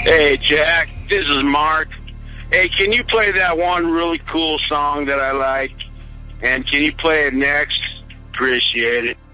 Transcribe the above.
Hey, Jack, this is Mark. Hey, can you play that one really cool song that I like? And can you play it next? Appreciate it.